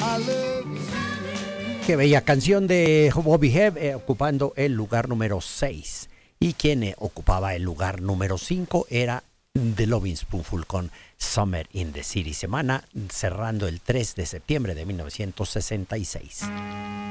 Qué bella canción de Bobby Hebb, ocupando el lugar número 6. Y quien ocupaba el lugar número 5 era The Lovin' Spoonful con Summer in the City, semana cerrando el 3 de septiembre de 1966.